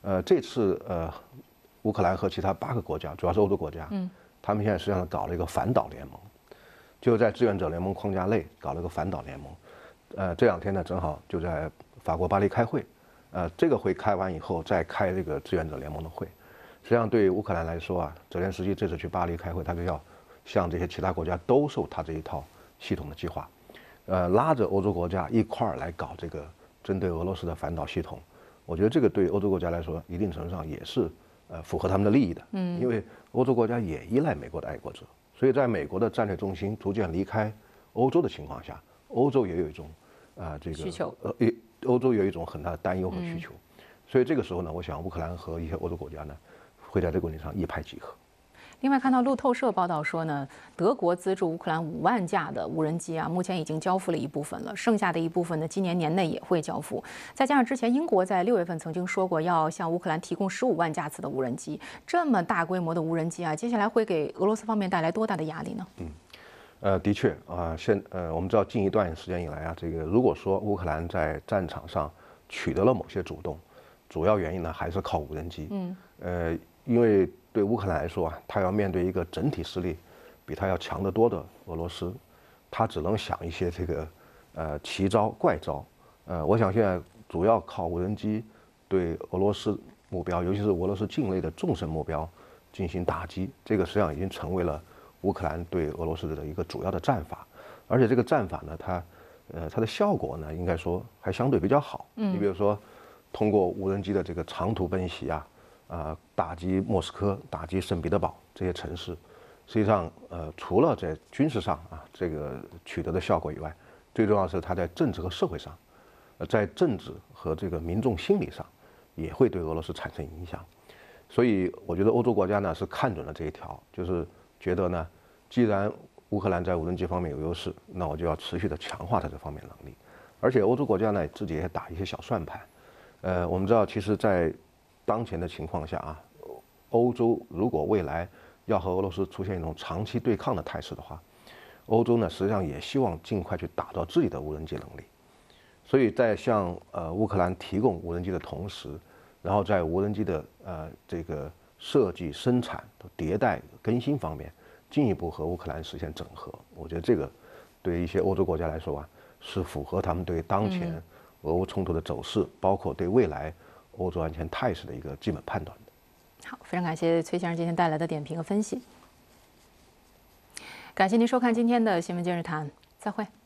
这次乌克兰和其他8个国家，主要是欧洲国家，他们现在实际上搞了一个反导联盟，就在志愿者联盟框架内搞了个反导联盟。这2天呢，正好就在法国巴黎开会。这个会开完以后，再开这个志愿者联盟的会。实际上，对于乌克兰来说啊，泽连斯基这次去巴黎开会，他就要向这些其他国家兜售他这一套系统的计划，拉着欧洲国家一块儿来搞这个针对俄罗斯的反导系统。我觉得这个对欧洲国家来说，一定程度上也是符合他们的利益的。因为欧洲国家也依赖美国的爱国者，所以在美国的战略重心逐渐离开欧洲的情况下，欧洲也有一种这个需求。 欧洲有一种很大的担忧和需求，所以这个时候呢，我想乌克兰和一些欧洲国家呢，会在这个问题上一拍即合。 另外，看到路透社报道说呢，德国资助乌克兰5万架的无人机啊，目前已经交付了一部分了，剩下的一部分呢，今年年内也会交付。再加上之前英国在6月份曾经说过要向乌克兰提供15万架次的无人机，这么大规模的无人机啊，接下来会给俄罗斯方面带来多大的压力呢？ 的确啊，我们知道近一段时间以来啊，这个如果说乌克兰在战场上取得了某些主动，主要原因呢还是靠无人机。因为对乌克兰来说啊，他要面对一个整体实力比他要强得多的俄罗斯，他只能想一些这个奇招怪招。我想现在主要靠无人机对俄罗斯目标，尤其是俄罗斯境内的纵深目标进行打击，这个实际上已经成为了乌克兰对俄罗斯的一个主要的战法。而且这个战法呢，它的效果呢，应该说还相对比较好。你比如说，通过无人机的这个长途奔袭啊，打击莫斯科、打击圣彼得堡这些城市，实际上除了在军事上这个取得的效果以外，最重要的是它在政治和社会上，在政治和这个民众心理上，也会对俄罗斯产生影响。所以我觉得欧洲国家呢是看准了这一条，就是觉得呢，既然乌克兰在无人机方面有优势，那我就要持续的强化它这方面能力。而且欧洲国家呢自己也打一些小算盘。我们知道，其实，在当前的情况下啊，欧洲如果未来要和俄罗斯出现一种长期对抗的态势的话，欧洲呢实际上也希望尽快去打造自己的无人机能力。所以在向乌克兰提供无人机的同时，然后在无人机的这个设计、生产、迭代、更新方面，进一步和乌克兰实现整合。我觉得这个对一些欧洲国家来说啊，是符合他们对当前俄乌冲突的走势，包括对未来欧洲安全态势的一个基本判断的。 好，非常感谢崔先生今天带来的点评和分析。感谢您收看今天的新闻今日谈，再会。